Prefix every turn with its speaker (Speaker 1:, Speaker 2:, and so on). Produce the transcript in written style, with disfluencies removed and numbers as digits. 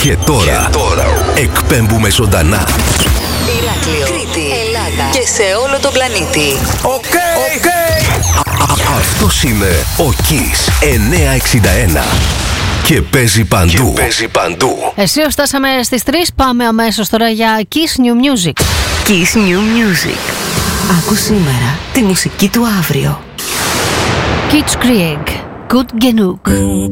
Speaker 1: Και τώρα εκπέμπουμε ζωντανά.
Speaker 2: Ηράκλειο, Κρήτη, Ελλάδα και σε όλο τον πλανήτη.
Speaker 1: Οκ. Αυτός είναι ο Kiss 961 και παίζει παντού.
Speaker 3: Εσύ φτάσαμε στις 3, πάμε αμέσως τώρα για Kiss New Music.
Speaker 2: Kiss New Music. Άκου σήμερα τη μουσική του αύριο.
Speaker 3: Kitsch Krieg, Gut Genug.